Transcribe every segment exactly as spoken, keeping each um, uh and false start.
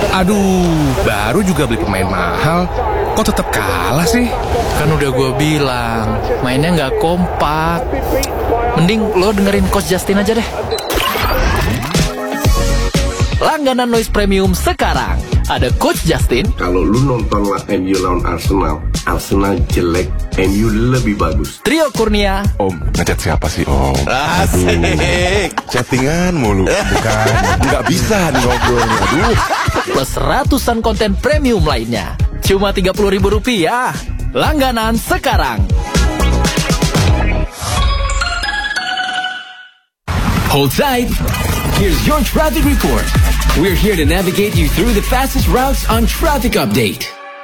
Aduh, baru juga beli pemain mahal, kok tetap kalah sih? Kan udah gue bilang, mainnya nggak kompak. Mending lo dengerin Coach Justin aja deh. Langganan Noise Premium sekarang. Ada Coach Justin. Kalau lu nonton M U lawan Arsenal, Arsenal jelek, M U lebih bagus. Trio Kurnia. Om, ngechat siapa sih Om? Asik. Chattingan mulu. Bukan, nggak bisa nih ngobrolnya. Aduh. Plus ratusan konten premium lainnya. Cuma tiga puluh ribu rupiah. Langganan sekarang. Hold tight. Here's your traffic report. We're here to navigate you through the fastest routes on Traffic Update.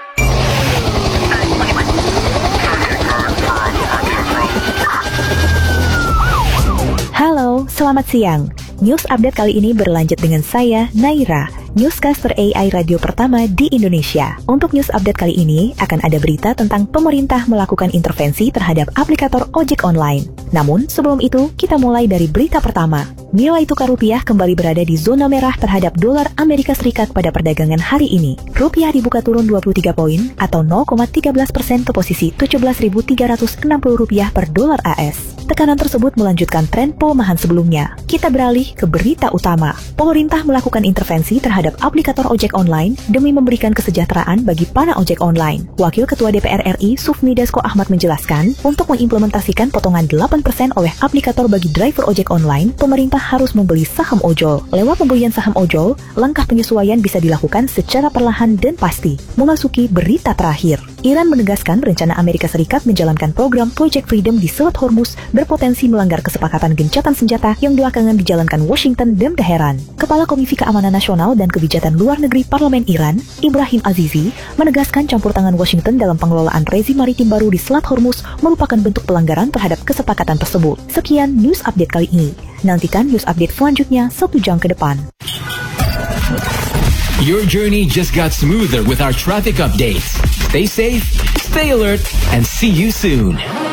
Halo, selamat siang. News update kali ini berlanjut dengan saya, Naira, newscaster A I radio pertama di Indonesia. Untuk news update kali ini akan ada berita tentang pemerintah melakukan intervensi terhadap aplikator ojek online. Namun sebelum itu, kita mulai dari berita pertama. Nilai tukar rupiah kembali berada di zona merah terhadap dolar Amerika Serikat pada perdagangan hari ini. Rupiah dibuka turun dua puluh tiga poin atau nol koma satu tiga persen ke posisi tujuh belas ribu tiga ratus enam puluh rupiah per dolar A S. Tekanan tersebut melanjutkan tren pelemahan sebelumnya. Kita beralih ke berita utama. Pemerintah melakukan intervensi terhadap aplikator ojek online demi memberikan kesejahteraan bagi para ojek online. Wakil Ketua D P R R I Sufmi Dasko Ahmad menjelaskan, untuk mengimplementasikan potongan delapan persen oleh aplikator bagi driver ojek online, pemerintah harus membeli saham ojol. Lewat pembelian saham ojol, langkah penyesuaian bisa dilakukan secara perlahan dan pasti. Memasuki berita terakhir. Iran menegaskan rencana Amerika Serikat menjalankan program Project Freedom di Selat Hormuz berpotensi melanggar kesepakatan gencatan senjata yang belakangan dijalankan Washington dan Teheran. Kepala Komisi Keamanan Nasional dan Kebijakan Luar Negeri Parlemen Iran, Ibrahim Azizi, menegaskan campur tangan Washington dalam pengelolaan rezim maritim baru di Selat Hormuz merupakan bentuk pelanggaran terhadap kesepakatan tersebut. Sekian news update kali ini. Nantikan news update selanjutnya satu jam ke depan. Your journey just got smoother with our traffic updates. Stay safe, stay alert, and see you soon.